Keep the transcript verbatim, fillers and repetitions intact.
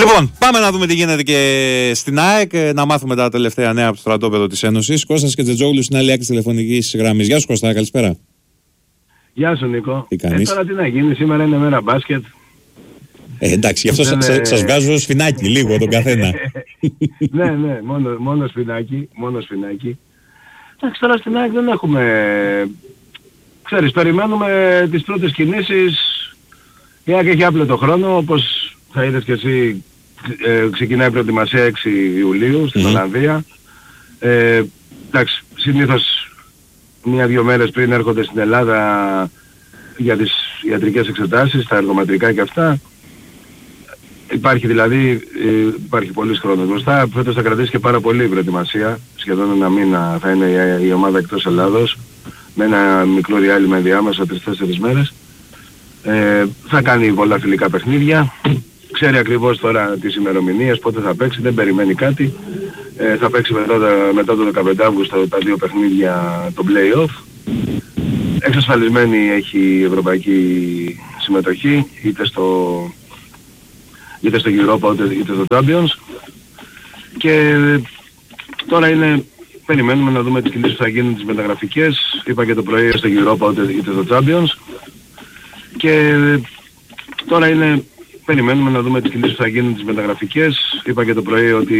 Λοιπόν, πάμε να δούμε τι γίνεται και στην ΑΕΚ, να μάθουμε τα τελευταία νέα από το στρατόπεδο της Ένωσης. Κώστας και Τζετζόγλου στην άλλη άκρη τηλεφωνικής γραμμής. Γεια σου Κώστα, καλησπέρα. Γεια σου Νίκο. Τι κάνεις? Ε, τώρα τι να γίνει, σήμερα είναι μέρα μπάσκετ. Ε, εντάξει, γι' αυτό σας, σας βγάζω σφινάκι λίγο τον καθένα. Ναι, ναι, μόνο, μόνο σφινάκι, μόνο σφινάκι. Εντάξει, τώρα στην ΑΕΚ δεν έχουμε... Ξέρεις, περιμένουμε τις πρώτες κινήσεις. Η ΑΕΚ έχει άπλετο χρόνο, όπως θα είδες και εσύ, ε, ξεκινάει η προετοιμασία έξι Ιουλίου στην mm-hmm. Ολλανδία. Ε, εντάξει, συνήθως μία-δυο μέρες πριν έρχονται στην Ελλάδα για τις ιατρικές εξετάσεις, τα εργομετρικά και αυτά. Υπάρχει δηλαδή, ε, υπάρχει πολύς χρόνος μπροστά. Φέτος θα κρατήσει και πάρα πολύ η προετοιμασία. Σχεδόν ένα μήνα θα είναι η, η ομάδα εκτός Ελλάδος, με ένα μικρό διάλειμμα ενδιάμεσα τρεις-τέσσερις μέρες. Ε, θα κάνει πολλά φιλικά παιχνίδια. Ξέρει ακριβώς τώρα τις ημερομηνίες, πότε θα παίξει, δεν περιμένει κάτι. Ε, θα παίξει μετά, μετά το δεκαπέντε Αυγούστου τα δύο παιχνίδια, το play-off. Εξασφαλισμένη έχει ευρωπαϊκή συμμετοχή, είτε στο, είτε στο Europa είτε, είτε στο Champions. Και τώρα είναι, περιμένουμε να δούμε τις κινήσεις που θα γίνουν τις μεταγραφικές. Είπα και το πρωί στο Europa είτε, είτε στο Champions. Και τώρα είναι, περιμένουμε να δούμε τις κινήσεις που θα γίνουν τις μεταγραφικές. Είπα και το πρωί ότι